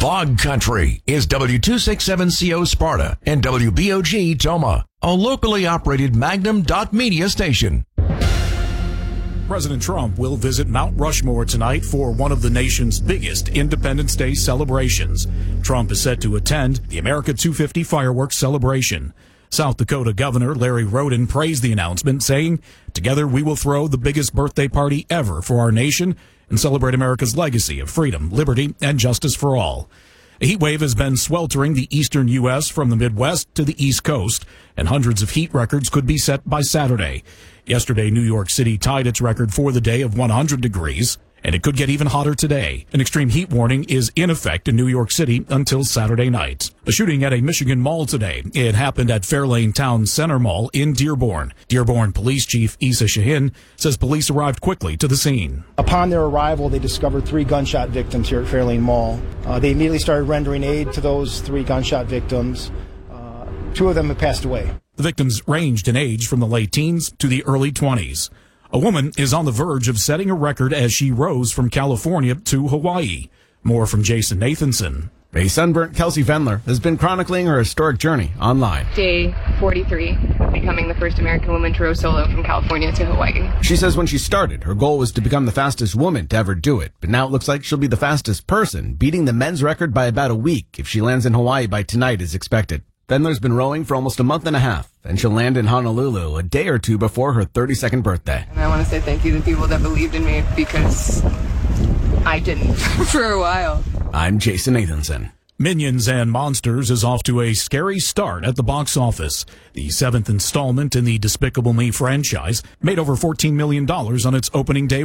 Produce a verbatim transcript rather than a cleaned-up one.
Bog Country is W two sixty-seven C O Sparta and W B O G Toma, a locally operated Magnum dot media station. President Trump will visit Mount Rushmore tonight for one of the nation's biggest Independence Day celebrations. Trump is set to attend the America two fifty fireworks celebration. South Dakota Governor Larry Roden praised the announcement, saying, "Together we will throw the biggest birthday party ever for our nation and celebrate America's legacy of freedom, liberty, and justice for all." A heat wave has been sweltering the eastern U S from the Midwest to the East Coast, and hundreds of heat records could be set by Saturday. Yesterday, New York City tied its record for the day of one hundred degrees, and it could get even hotter today. An extreme heat warning is in effect in New York City until Saturday night. A shooting at a Michigan mall today. It happened at Fairlane Town Center Mall in Dearborn. Dearborn Police Chief Issa Shahin says police arrived quickly to the scene. Upon their arrival, they discovered three gunshot victims here at Fairlane Mall. Uh, they immediately started rendering aid to those three gunshot victims. Uh, two of them have passed away. The victims ranged in age from the late teens to the early twenties. A woman is on the verge of setting a record as she rose from California to Hawaii. More from Jason Nathanson. A sunburnt Kelsey Vendler has been chronicling her historic journey online. Day forty-three, becoming the first American woman to row solo from California to Hawaii. She says when she started, her goal was to become the fastest woman to ever do it. But now it looks like she'll be the fastest person, beating the men's record by about a week if she lands in Hawaii by tonight as expected. Vendler's been rowing for almost a month and a half, and she'll land in Honolulu a day or two before her thirty-second birthday. And I want to say thank you to people that believed in me, because I didn't for a while. I'm Jason Nathanson. Minions and Monsters is off to a scary start at the box office. The seventh installment in the Despicable Me franchise made over fourteen million dollars on its opening day